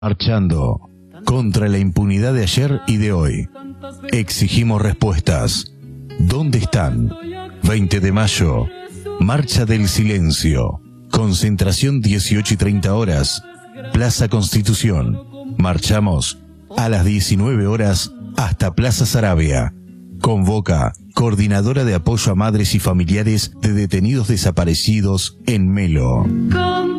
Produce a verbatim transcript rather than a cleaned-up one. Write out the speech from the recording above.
Marchando contra la impunidad de ayer y de hoy. Exigimos respuestas. ¿Dónde están? veinte de mayo. Marcha del Silencio. Concentración dieciocho y treinta horas. Plaza Constitución. Marchamos a las diecinueve horas hasta Plaza Saravia. Convoca Coordinadora de Apoyo a Madres y Familiares de Detenidos Desaparecidos en Melo.